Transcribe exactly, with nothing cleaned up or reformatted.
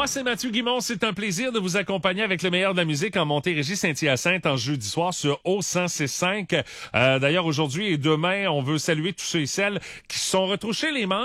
Moi, c'est Mathieu Guimond. C'est un plaisir de vous accompagner avec le meilleur de la musique en Montérégie-Saint-Hyacinthe en jeudi soir sur O cent six cinq. Euh, d'ailleurs, aujourd'hui et demain, on veut saluer tous ceux et celles qui se sont retroussés les manches